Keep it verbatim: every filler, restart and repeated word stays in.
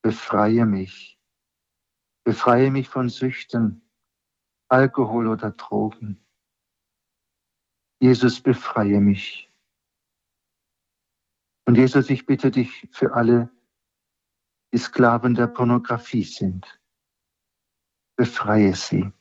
befreie mich. Befreie mich von Süchten, Alkohol oder Drogen. Jesus, befreie mich. Und Jesus, ich bitte dich für alle, die Sklaven der Pornografie sind. Befreie sie.